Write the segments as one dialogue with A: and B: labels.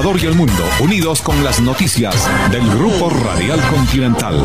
A: Ecuador y el mundo, unidos con las noticias del Grupo Radial Continental.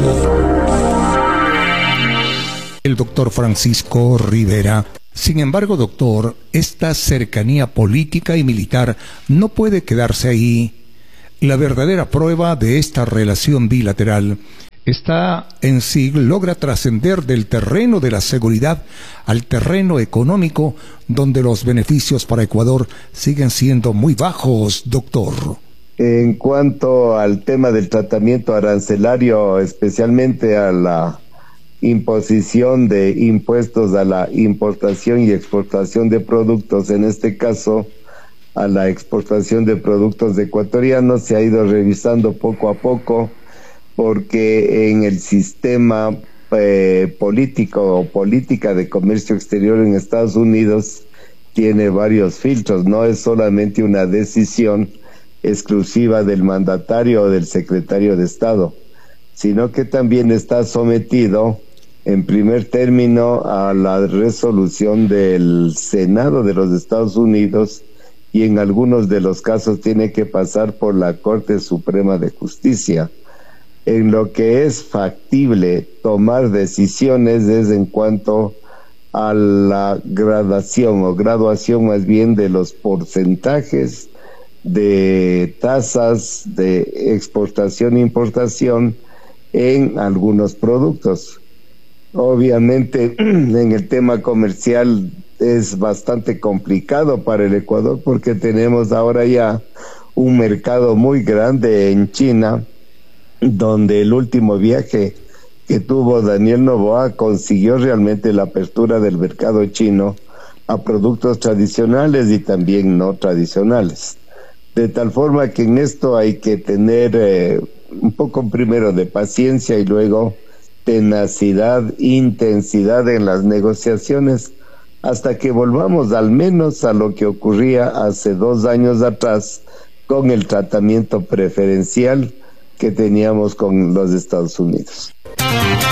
B: El doctor Francisco Rivera. Sin embargo, doctor, esta cercanía política y militar no puede quedarse ahí. La verdadera prueba de esta relación bilateral está en si logra trascender del terreno de la seguridad al terreno económico, donde los beneficios para Ecuador siguen siendo muy bajos, doctor.
C: En cuanto al tema del tratamiento arancelario, especialmente a la imposición de impuestos a la importación y exportación de productos, en este caso a la exportación de productos ecuatorianos, se ha ido revisando poco a poco, porque en el sistema político o política de comercio exterior en Estados Unidos tiene varios filtros, no es solamente una decisión exclusiva del mandatario o del secretario de Estado, sino que también está sometido en primer término a la resolución del Senado de los Estados Unidos, y en algunos de los casos tiene que pasar por la Corte Suprema de Justicia. En lo que es factible tomar decisiones es en cuanto a la gradación o graduación más bien de los porcentajes de tasas de exportación e importación en algunos productos. Obviamente en el tema comercial es bastante complicado para el Ecuador, porque tenemos ahora ya un mercado muy grande en China, donde el último viaje que tuvo Daniel Noboa consiguió realmente la apertura del mercado chino a productos tradicionales y también no tradicionales. De tal forma que en esto hay que tener un poco primero de paciencia y luego tenacidad, intensidad en las negociaciones, hasta que volvamos al menos a lo que ocurría hace 2 años atrás con el tratamiento preferencial que teníamos con los Estados Unidos.